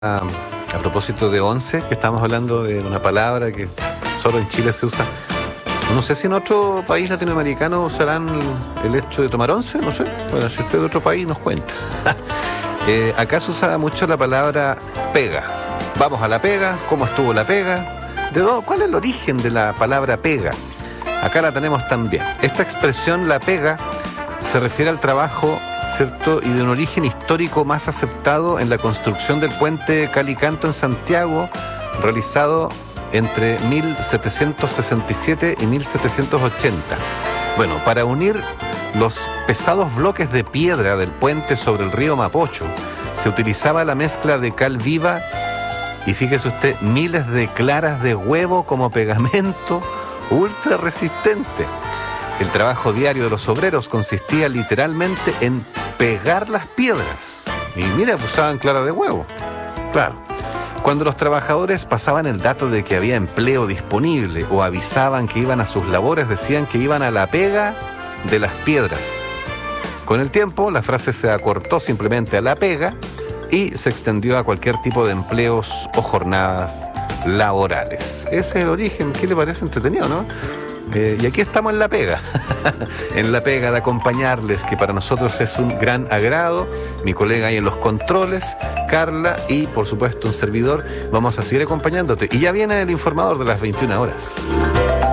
A propósito de once, que estamos hablando de una palabra que solo en Chile se usa. No sé si en otro país latinoamericano usarán el hecho de tomar once, no sé. Bueno, si usted de otro país nos cuenta. Acá se usa mucho la palabra pega. Vamos a la pega, ¿cómo estuvo la pega? ¿Cuál es el origen de la palabra pega? Acá la tenemos también. Esta expresión, la pega, se refiere al trabajo, ¿cierto? Y de un origen histórico más aceptado en la construcción del puente Calicanto en Santiago, realizado entre 1767 y 1780. Bueno, para unir los pesados bloques de piedra del puente sobre el río Mapocho, se utilizaba la mezcla de cal viva y, fíjese usted, miles de claras de huevo como pegamento ultra resistente. El trabajo diario de los obreros consistía literalmente en pegar las piedras. Y mira, usaban clara de huevo. Claro. Cuando los trabajadores pasaban el dato de que había empleo disponible o avisaban que iban a sus labores, decían que iban a la pega de las piedras. Con el tiempo, la frase se acortó simplemente a la pega y se extendió a cualquier tipo de empleos o jornadas laborales. Ese es el origen. ¿Qué le parece? Entretenido, ¿no? Y aquí estamos en la pega, en la pega de acompañarles, que para nosotros es un gran agrado. Mi colega ahí en los controles, Carla, y por supuesto un servidor, vamos a seguir acompañándote. Y ya viene el informador de las 21 horas.